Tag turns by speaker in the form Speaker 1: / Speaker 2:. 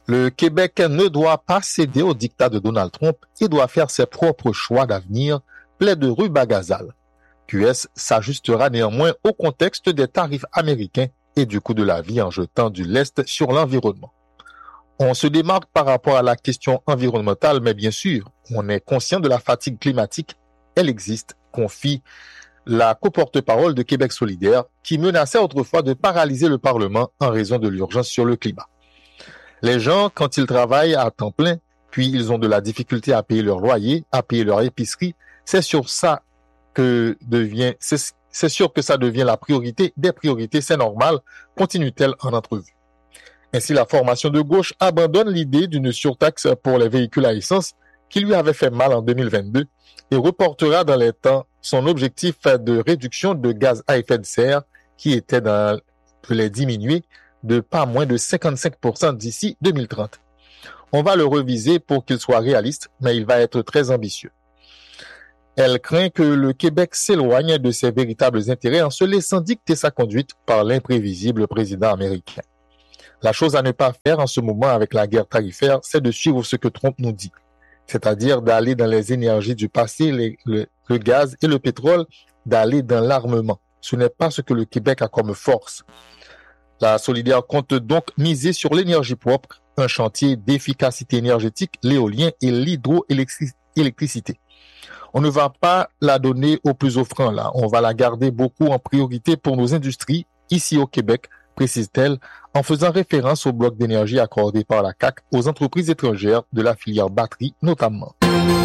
Speaker 1: Le Québec ne doit pas céder au diktat de Donald Trump et doit faire ses propres choix d'avenir, plaide Ruba Gazal. QS s'ajustera néanmoins au contexte des tarifs américains et du coût de la vie en jetant du lest sur l'environnement. On se démarque par rapport à la question environnementale, mais bien sûr, on est conscient de la fatigue climatique. Elle existe, confie la co-porte-parole de Québec solidaire, qui menaçait autrefois de paralyser le Parlement en raison de l'urgence sur le climat. Les gens, quand ils travaillent à temps plein, puis ils ont de la difficulté à payer leur loyer, à payer leur épicerie, c'est sûr que ça devient la priorité des priorités, c'est normal, continue-t-elle en entrevue. Ainsi, la formation de gauche abandonne l'idée d'une surtaxe pour les véhicules à essence qui lui avait fait mal en 2022 et reportera dans les temps son objectif de réduction de gaz à effet de serre qui était de les diminuer de pas moins de 55% d'ici 2030. On va le reviser pour qu'il soit réaliste, mais il va être très ambitieux. Elle craint que le Québec s'éloigne de ses véritables intérêts en se laissant dicter sa conduite par l'imprévisible président américain. La chose à ne pas faire en ce moment avec la guerre tarifaire, c'est de suivre ce que Trump nous dit, c'est-à-dire d'aller dans les énergies du passé, le gaz et le pétrole, d'aller dans l'armement. Ce n'est pas ce que le Québec a comme force. La Solidaire compte donc miser sur l'énergie propre, un chantier d'efficacité énergétique, l'éolien et l'hydroélectricité. On ne va pas la donner aux plus offrants là, on va la garder beaucoup en priorité pour nos industries, ici au Québec, précise-t-elle, en faisant référence au bloc d'énergie accordé par la CAQ aux entreprises étrangères de la filière batterie notamment.